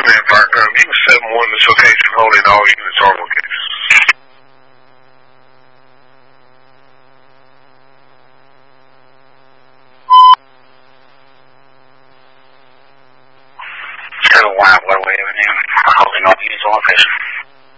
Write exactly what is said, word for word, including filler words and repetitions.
man, Parker. Um, Eagle seven one, this location, holding all units are located. Seven one, Broadway Avenue, holding all units on location.